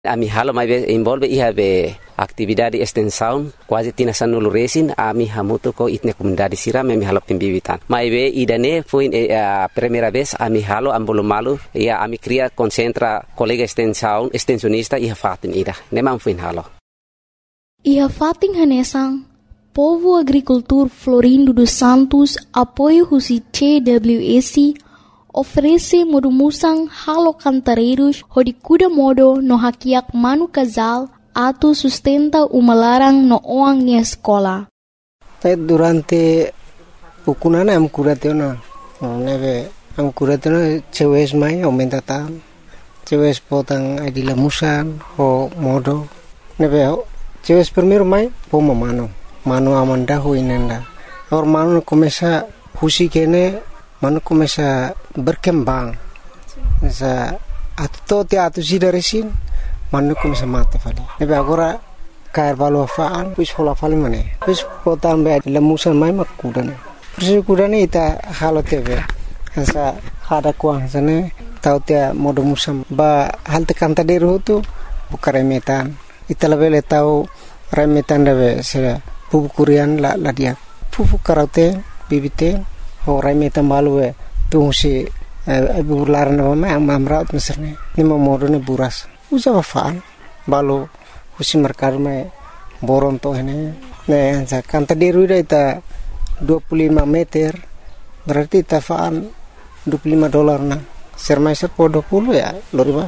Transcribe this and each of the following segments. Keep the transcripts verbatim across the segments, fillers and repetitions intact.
Ami halo mai involve iha be atividade extensão quase tina sanulu resin ami hamuto ko itne comunidade sira ami halo pembibitan. Mai be idane foi a primeira vez ami halo ambolo malu ia ami cria concentra colega extensão extensionista iha fatin ida. Nemam foi halo. Iha fatin hanesang Povo Agricultor Florindo dos Santos apoio husi T W S oferece modumusang halo cantareiros hodi kuda modo no hakiak manu casal ato sustenta uma larang no oang ni escola. Durante pukunana am kuratena neve am kuratena cewes mai aumenta tan cewes potang adila musan ho modo neve cewes primeiro mai poma mano mano amanda ho inenda or mano começa husi kene mano começa berkembang sa atto te atu sidaresin mano começa mata fali nebe agora cair valo faan pus hola fali mane pus potan be lemusan mai makudane persi kudane ita halo tebe sa hada kuang sane tau te modo musam ba halte kanta deru tu bukare metan ita lebele tau remetan debe se pupu kurian la la dia pupu karate bibite Horai metan balu e tungsi ibu laran apa mai amamraut meserne ni momodo ne buras usa faan balu husi merkar mai boron to ini ne ansa kanta deru ita dua puluh lima meter berarti ta faan dua puluh lima dolar na sermai serpo dua puluh ya loriba.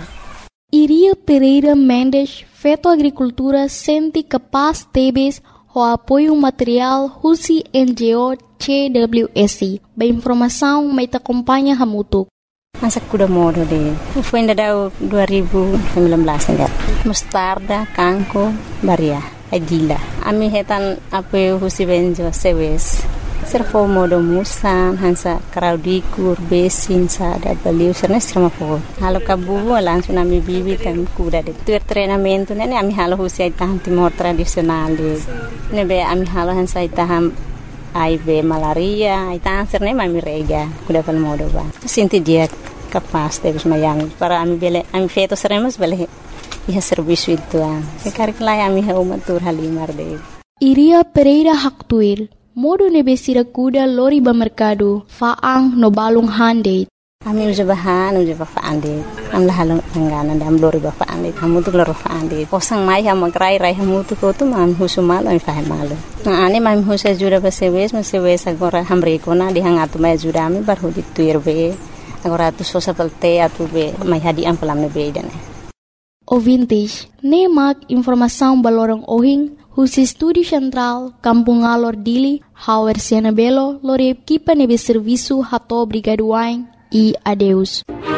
Iria Pereira Mendes Feto Agricultura senti capaz tebes o apoio material husi N G O C W S. Ba informação mai ta acompanha hamutuk. Masa kuda modo de. Foi ainda dua ribu sembilan belas enggak. Mustarda, kangko, baria, agila. Ami hetan apoio husi benjo sewes. Servo modo musan hansa kraudikur besin sa da baliu serna strama po. Halo kabubu langsung ami bibi tam kuda de. Tuer treinamento nene ami halo husi taham timor tradisional de. Nebe ami halo hansa taham ai be malaria, ai tanser ne mami rega, kuda pal modo ba. Sinti dia capaz de bismayami para ami bele ami feto seremos bele iha serviço itu an. Sekar kelai ami ha umatur halimar de. Iria Pereira Haktuir modo nebesira kuda lori ba mercado faang no balung hande. Ami uja bahan uja ba faande. Am la halong angana dam lori ba faande. Kamu tu lori faande. Posang mai ha magrai rai hamu tu ko tu mam husumal ai fahe malu. Na ani mam husa jura ba sewes ma sewes agora hamre ko na di hangatu mai jura ami bar hodi tuir be. Agora tu sosa pelte atu be mai hadi am pelam ne be dane. Ouvintes, nemak informação balorong ohing husi Estúdio Central, Kampung Alor Dili, Hauer Siena Belo, lore equipa nebe serviço hato brigaduain e adeus.